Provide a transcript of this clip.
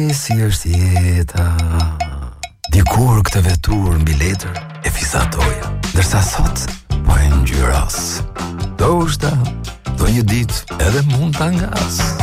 Si është jeta. Dikur këtë vetur mbi letër e fisatoja, ndërsa sot po e ngjyros. Do një ditë edhe mund ta ngas.